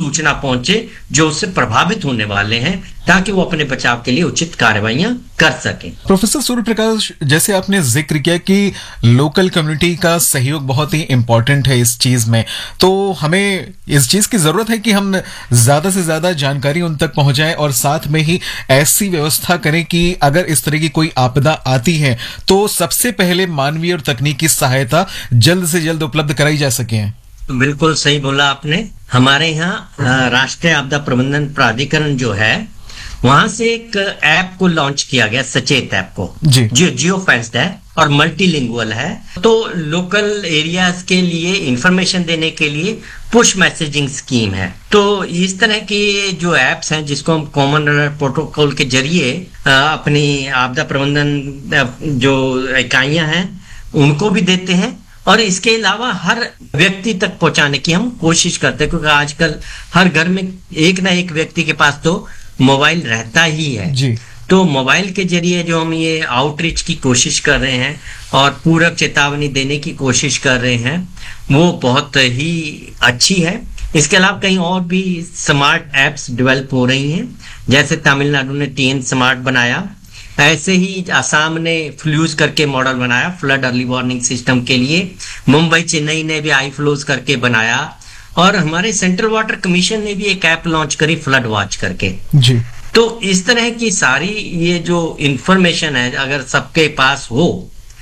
सूचना पहुंचे जो उससे प्रभावित होने वाले हैं, ताकि वो अपने बचाव के लिए उचित कार्रवाइयां कर सकें। प्रोफेसर सूर्य प्रकाश, जैसे आपने जिक्र किया कि लोकल कम्युनिटी का सहयोग बहुत ही इंपॉर्टेंट है इस चीज में, तो हमें इस चीज की जरूरत है कि हम ज्यादा से ज्यादा जानकारी उन तक पहुंचाएं और साथ में ही ऐसी व्यवस्था करें कि अगर इस तरह की कोई आपदा आती है तो सबसे पहले मानवीय और तकनीकी सहायता जल्द से जल्द उपलब्ध कराई जा सके। बिल्कुल सही बोला आपने। हमारे यहाँ राष्ट्रीय आपदा प्रबंधन प्राधिकरण जो है, वहां से एक ऐप को लॉन्च किया गया, सचेत ऐप को, जो जियो फेंस्ड है और मल्टीलिंगुअल है। तो लोकल एरियाज के लिए इंफॉर्मेशन देने के लिए पुश मैसेजिंग स्कीम है। तो इस तरह के जो एप्स हैं, जिसको हम कॉमन अलर्ट प्रोटोकॉल के जरिए अपनी आपदा प्रबंधन जो इकाइयां हैं उनको भी देते हैं, और इसके अलावा हर व्यक्ति तक पहुंचाने की हम कोशिश करते हैं, क्योंकि आजकल हर घर में एक ना एक व्यक्ति के पास तो मोबाइल रहता ही है जी। तो मोबाइल के जरिए जो हम ये आउटरीच की कोशिश कर रहे हैं और पूरक चेतावनी देने की कोशिश कर रहे हैं, वो बहुत ही अच्छी है। इसके अलावा कई और भी स्मार्ट एप्स डेवलप हो रही हैं, जैसे तमिलनाडु ने TN स्मार्ट बनाया, ऐसे ही असम ने फ्लूज करके मॉडल बनाया फ्लड अर्ली वार्निंग सिस्टम के लिए, मुंबई चेन्नई ने भी आई फ्लोज करके बनाया, और हमारे सेंट्रल वाटर कमीशन ने भी एक ऐप लॉन्च करी फ्लड वॉच करके जी। तो इस तरह की सारी ये जो इंफॉर्मेशन है, अगर सबके पास हो,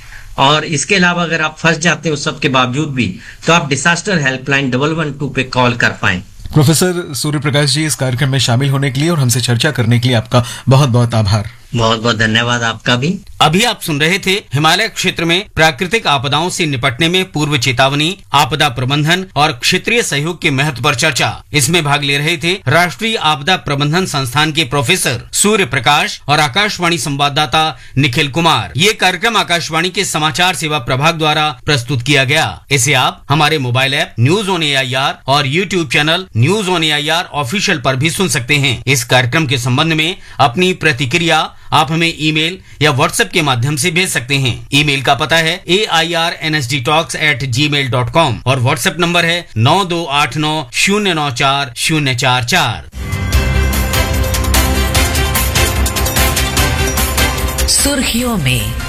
और इसके अलावा अगर आप फंस जाते हो सबके बावजूद भी, तो आप डिजास्टर हेल्पलाइन 112 पे कॉल कर पाएं। प्रोफेसर सूर्य प्रकाश जी, इस कार्यक्रम में शामिल होने के लिए और हमसे चर्चा करने के लिए आपका बहुत बहुत आभार। बहुत बहुत धन्यवाद आपका भी। अभी आप सुन रहे थे हिमालय क्षेत्र में प्राकृतिक आपदाओं से निपटने में पूर्व चेतावनी, आपदा प्रबंधन और क्षेत्रीय सहयोग के महत्व पर चर्चा। इसमें भाग ले रहे थे राष्ट्रीय आपदा प्रबंधन संस्थान के प्रोफेसर सूर्य प्रकाश और आकाशवाणी संवाददाता निखिल कुमार। ये कार्यक्रम आकाशवाणी के समाचार सेवा प्रभाग द्वारा प्रस्तुत किया गया। इसे आप हमारे mobile app news on AIR और YouTube channel news on AIR official पर भी सुन सकते हैं। इस कार्यक्रम के संबंध में अपनी प्रतिक्रिया आप हमें ईमेल या व्हाट्सएप के माध्यम से भेज सकते हैं। ईमेल का पता है airnsdtalks@gmail.com और व्हाट्सएप नंबर है 9289094044। सुर्खियों में